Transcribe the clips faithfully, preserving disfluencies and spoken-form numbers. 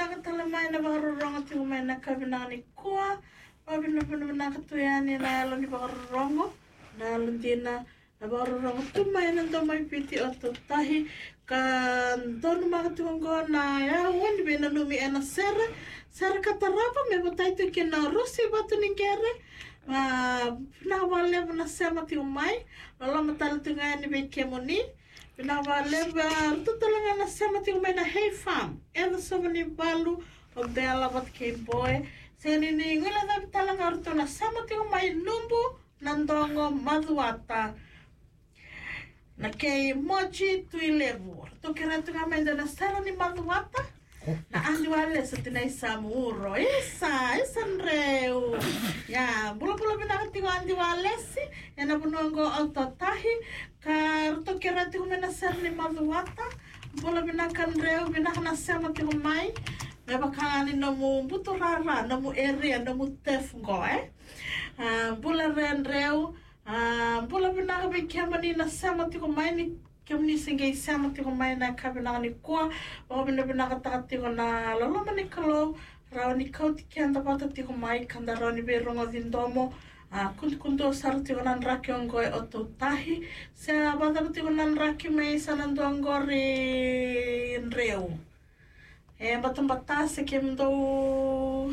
nakatala mai na bakarorongo tingo mai na kabina ni kua. Pabina pina nakatuyani na alo ni bakarorongo. Na alo dina na bakarorongo tumai na domai piti o tahi. Ka donu makatungo na ya wani bina numi ena sere. Sere katarapa me bataitu ki na rusi batu ni kere. Pina wale na sema tingo mai. Lolo matala tunga ni be kemoni. Pina wale tutulanga na sema tingo mai na hay farm. Eda soba ni balu o bela bat ke boy. Seni ni ngula da talanga arto na sema tingo mai numbu nandongo maduata. Na kei mochi tuilevu. Tukira tunga mai na sara ni maduata. Na andi wale sa tinay samuro. Isa, isa nreu. Ya, bula-bula binakati ko andi wale si. Ya na bunongo autotahi. Ka tukira tunga mai na sara ni maduata. Bula binakan reu, binakan na sama tingo mai. May bakangani na mo buto rara, na mo area, na mo tef ngo eh. Bula ren reu. Bula binaka may kiamani na sama tingo mai ni kiamani singay sama tingo mai na kabinaka ni kua. Baka binabinaka takati ko na laloma ni kalo. Rao ni kauti kianda pata tingo mai. Kanda rao ni berongo dindomo. Kuntu-kuntu sarti ko nan raki ongoy oto tahi. Sa bata ko tiko nan raki may sa nandongo rin reu. Eh, batang-bata sa kemdo.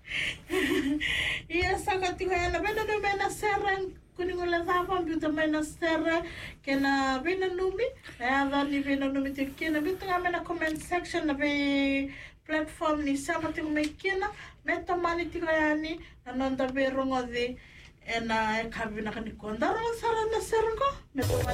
Iya, sa kati ko yan. Bena no may naserang. Kuning wala tapang bita may nasera. Kena bena numi. Eh, dali bena numi tiko kina. Bita nga may na comment section na may platform ni sama tiko may kina. Meta mani tiko yani. Nanonda berong o di. En uh, kabi na kaniko. Darang sarang na serang ko. Meto